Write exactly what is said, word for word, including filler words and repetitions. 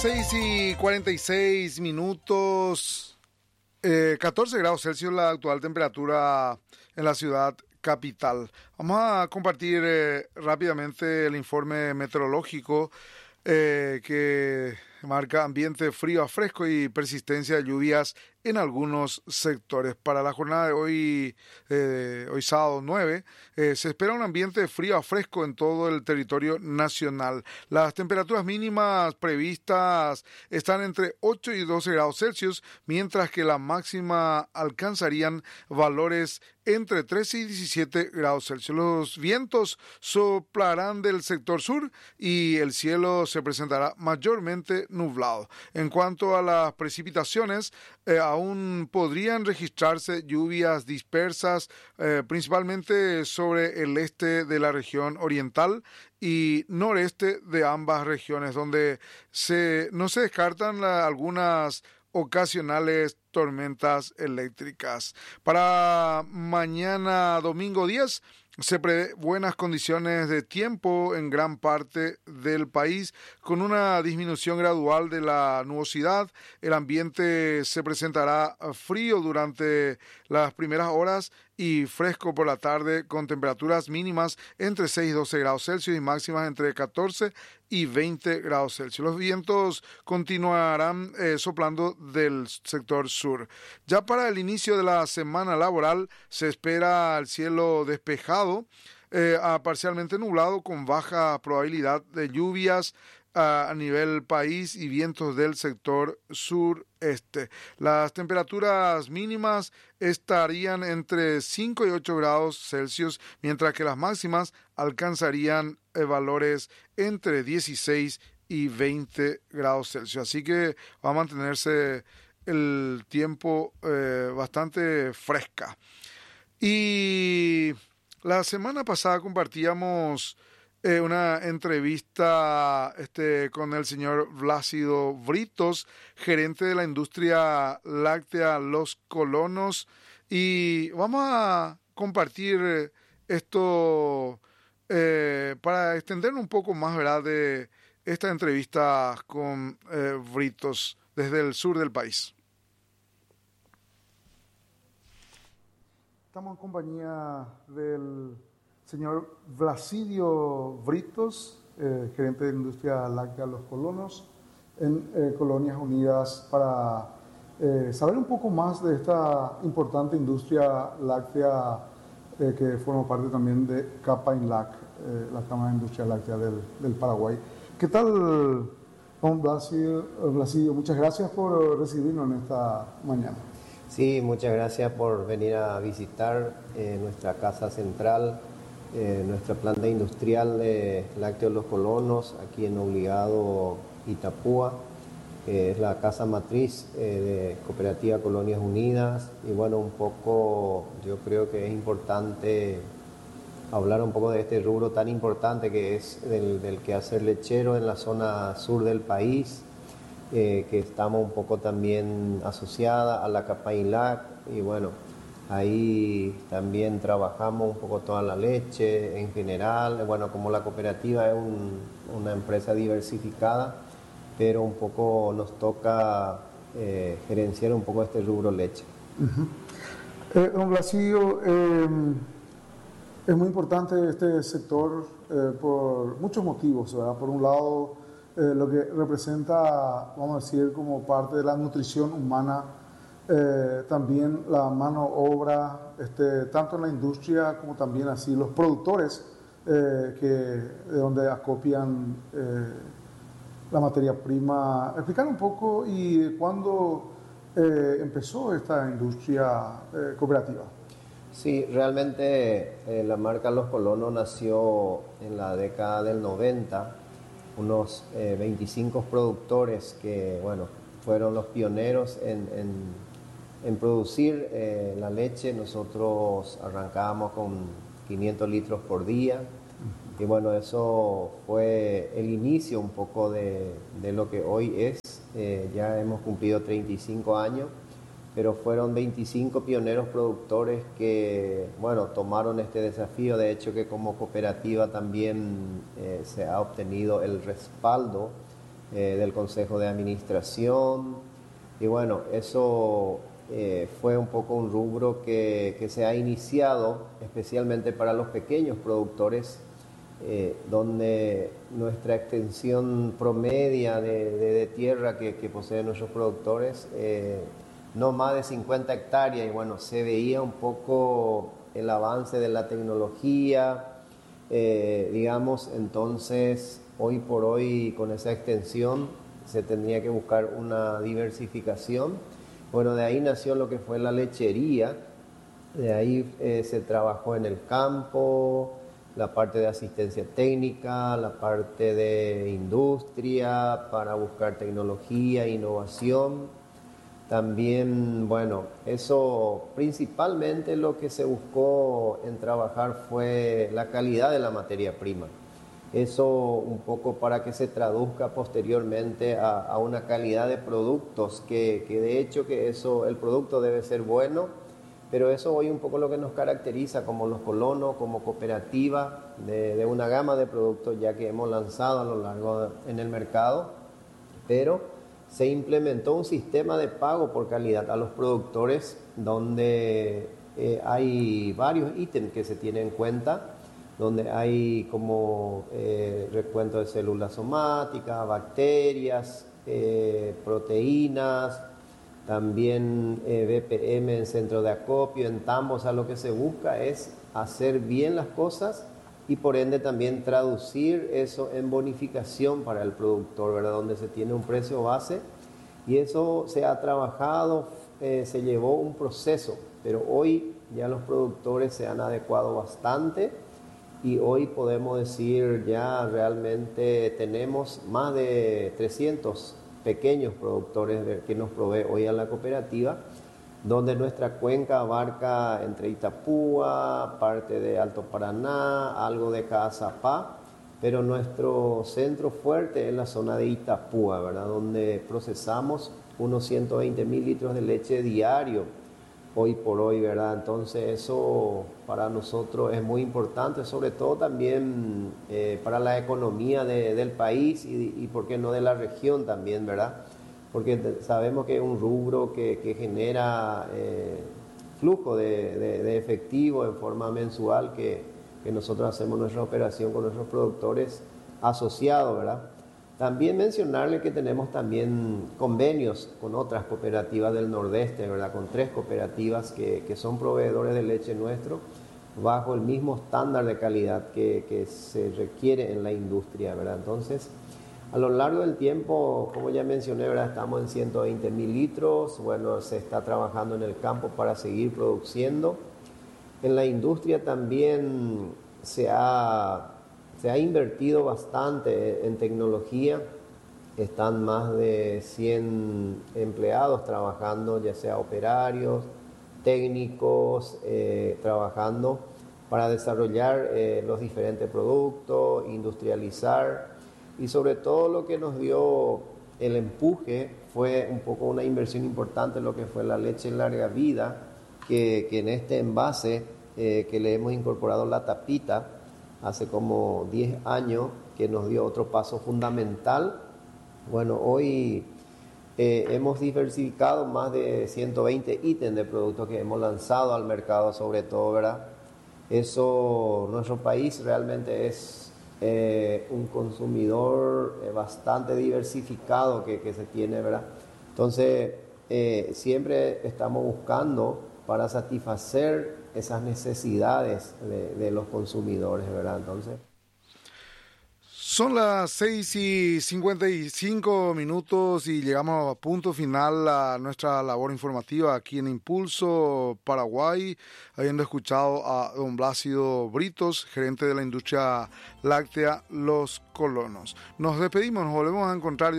seis y cuarenta y seis minutos, eh, catorce grados Celsius la actual temperatura en la ciudad capital. Vamos a compartir eh, rápidamente el informe meteorológico eh, que marca ambiente frío a fresco y persistencia de lluvias en algunos sectores. Para la jornada de hoy, eh, hoy sábado nueve, eh, se espera un ambiente frío a fresco en todo el territorio nacional. Las temperaturas mínimas previstas están entre ocho y doce grados Celsius, mientras que la máxima alcanzarían valores entre trece y diecisiete grados Celsius. Los vientos soplarán del sector sur y el cielo se presentará mayormente nublado. En cuanto a las precipitaciones, eh, aún podrían registrarse lluvias dispersas, eh, principalmente sobre el este de la región oriental y noreste de ambas regiones, donde se, no se descartan la, algunas ocasionales tormentas eléctricas. Para mañana domingo diez se prevé buenas condiciones de tiempo en gran parte del país, con una disminución gradual de la nubosidad. El ambiente se presentará frío durante las primeras horas y fresco por la tarde, con temperaturas mínimas entre seis y doce grados Celsius y máximas entre catorce y veinte grados Celsius. Los vientos continuarán eh, soplando del sector sur. Ya para el inicio de la semana laboral se espera el cielo despejado, eh, a parcialmente nublado, con baja probabilidad de lluvias a, a nivel país y vientos del sector sureste. Las temperaturas mínimas estarían entre cinco y ocho grados Celsius, mientras que las máximas alcanzarían eh, valores entre dieciséis y veinte grados Celsius. Así que va a mantenerse el tiempo eh, bastante fresca. Y la semana pasada compartíamos eh, una entrevista este, con el señor Blásido Britos, gerente de la industria láctea Los Colonos, y vamos a compartir esto eh, para extender un poco más, ¿verdad?, de esta entrevista con eh, Britos desde el sur del país. Estamos en compañía del señor Blásido Britos, eh, gerente de la industria láctea Los Colonos, en eh, Colonias Unidas, para eh, saber un poco más de esta importante industria láctea eh, que forma parte también de CAPAINLAC, eh, la Cámara de Industria Láctea del, del Paraguay. ¿Qué tal, don Blásido? Blásido, muchas gracias por recibirnos en esta mañana. Sí, muchas gracias por venir a visitar eh, nuestra casa central, eh, nuestra planta industrial de lácteos Los Colonos, aquí en Obligado, Itapúa, que es la casa matriz eh, de Cooperativa Colonias Unidas. Y bueno, un poco, yo creo que es importante hablar un poco de este rubro tan importante que es del, del quehacer lechero en la zona sur del país. Eh, que estamos un poco también asociada a la CAPAINLAC, y bueno, ahí también trabajamos un poco toda la leche en general. Bueno, como la cooperativa es un, una empresa diversificada, pero un poco nos toca eh, gerenciar un poco este rubro leche. Uh-huh. eh, don Blásido, eh, es muy importante este sector eh, por muchos motivos, ¿verdad? Por un lado, Eh, lo que representa, vamos a decir, como parte de la nutrición humana, eh, también la mano obra, este, tanto en la industria como también así los productores eh, que, de donde acopian eh, la materia prima. Explicar un poco y cuándo eh, empezó esta industria eh, cooperativa. Sí, realmente eh, la marca Los Colonos nació en la década del noventa. Unos eh, veinticinco productores que, bueno, fueron los pioneros en, en, en producir eh, la leche. Nosotros arrancábamos con quinientos litros por día, y bueno, eso fue el inicio un poco de, de lo que hoy es. Eh, ya hemos cumplido treinta y cinco años, pero fueron veinticinco pioneros productores que, bueno, tomaron este desafío. De hecho, que como cooperativa también eh, se ha obtenido el respaldo eh, del Consejo de Administración. Y bueno, eso eh, fue un poco un rubro que, que se ha iniciado especialmente para los pequeños productores, eh, donde nuestra extensión promedia de, de, de tierra que, que poseen nuestros productores, eh, no más de cincuenta hectáreas, y bueno, se veía un poco el avance de la tecnología, eh, digamos, entonces hoy por hoy con esa extensión se tendría que buscar una diversificación. Bueno, de ahí nació lo que fue la lechería, de ahí eh, se trabajó en el campo, la parte de asistencia técnica, la parte de industria para buscar tecnología, innovación. También, bueno, eso principalmente lo que se buscó en trabajar fue la calidad de la materia prima. Eso un poco para que se traduzca posteriormente a, a una calidad de productos, que, que de hecho que eso, el producto debe ser bueno, pero eso hoy un poco lo que nos caracteriza como Los Colonos, como cooperativa de, de una gama de productos ya que hemos lanzado a lo largo de, en el mercado, pero se implementó un sistema de pago por calidad a los productores donde eh, hay varios ítems que se tienen en cuenta, donde hay como eh, recuento de células somáticas, bacterias, eh, proteínas, también eh, B P M en centro de acopio, en tambos. O sea, lo que se busca es hacer bien las cosas y por ende también traducir eso en bonificación para el productor, ¿verdad? Donde se tiene un precio base y eso se ha trabajado, eh, se llevó un proceso, pero hoy ya los productores se han adecuado bastante. Y hoy podemos decir ya realmente tenemos más de trescientos pequeños productores que nos provee hoy a la cooperativa, donde nuestra cuenca abarca entre Itapúa, parte de Alto Paraná, algo de Caazapá, pero nuestro centro fuerte es la zona de Itapúa, ¿verdad? Donde procesamos unos ciento veinte mil litros de leche diario. Hoy por hoy, ¿verdad? Entonces eso para nosotros es muy importante, sobre todo también eh, para la economía de, del país y, y, ¿por qué no, de la región también, ¿verdad? Porque sabemos que es un rubro que, que genera eh, flujo de, de, de efectivo en forma mensual que, que nosotros hacemos nuestra operación con nuestros productores asociados, ¿verdad? También mencionarle que tenemos también convenios con otras cooperativas del Nordeste, ¿verdad? Con tres cooperativas que, que son proveedores de leche nuestro, bajo el mismo estándar de calidad que, que se requiere en la industria, ¿verdad? Entonces, a lo largo del tiempo, como ya mencioné, ¿verdad? Estamos en ciento veinte mil litros, bueno, se está trabajando en el campo para seguir produciendo. En la industria también se ha... Se ha invertido bastante en tecnología, están más de cien empleados trabajando, ya sea operarios, técnicos, eh, trabajando para desarrollar eh, los diferentes productos, industrializar, y sobre todo lo que nos dio el empuje fue un poco una inversión importante en lo que fue la leche en larga vida, que, que en este envase eh, que le hemos incorporado la tapita, hace como diez años, que nos dio otro paso fundamental. Bueno, hoy eh, hemos diversificado más de ciento veinte ítems de productos que hemos lanzado al mercado, sobre todo, ¿verdad? Eso, nuestro país realmente es eh, un consumidor eh, bastante diversificado que, que se tiene, ¿verdad? Entonces, eh, siempre estamos buscando para satisfacer esas necesidades de, de los consumidores, ¿verdad? Entonces, son las seis y cincuenta y cinco minutos y llegamos a punto final a nuestra labor informativa aquí en Impulso Paraguay, habiendo escuchado a don Blasio Britos, gerente de la industria láctea Los Colonos. Nos despedimos, nos volvemos a encontrar